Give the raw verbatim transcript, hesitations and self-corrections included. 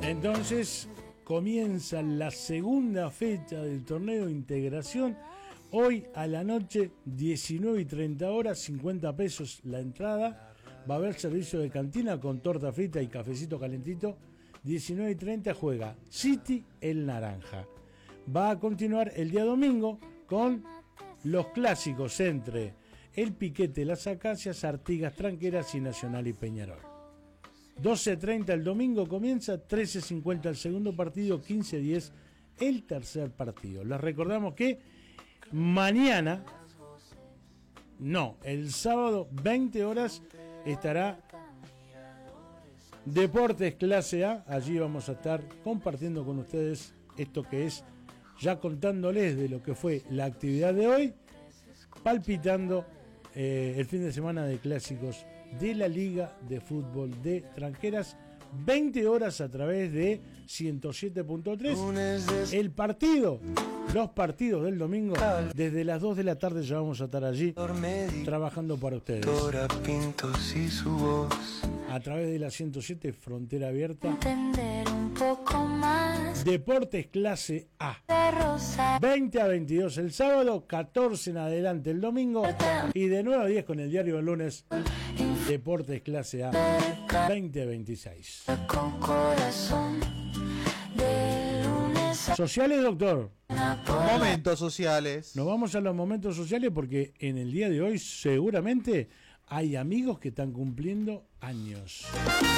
Entonces comienza la segunda fecha del torneo de integración. Hoy a la noche, diecinueve y treinta horas, cincuenta pesos la entrada. Va a haber servicio de cantina con torta frita y cafecito calentito. diecinueve y treinta juega City el Naranja. Va a continuar el día domingo con los clásicos entre el Piquete, las Acacias, Artigas, Tranqueras y Nacional y Peñarol. doce treinta el domingo comienza, trece cincuenta el segundo partido, quince diez el tercer partido. Les recordamos que mañana, no, el sábado, veinte horas, estará Deportes Clase A. Allí vamos a estar compartiendo con ustedes esto que es, ya contándoles de lo que fue la actividad de hoy, palpitando eh, el fin de semana de clásicos de la Liga de Fútbol de Tranqueras, veinte horas a través de ciento siete punto tres. El partido, los partidos del domingo, desde las dos de la tarde ya vamos a estar allí trabajando para ustedes. A través de la ciento siete, Frontera Abierta. Un poco más. Deportes Clase A. veinte a veintidós el sábado, catorce en adelante el domingo y de nueve a diez con el diario del lunes. Deportes Clase A veinte a veintiséis. Sociales, doctor. Momentos sociales. Nos vamos a los momentos sociales porque en el día de hoy seguramente hay amigos que están cumpliendo años.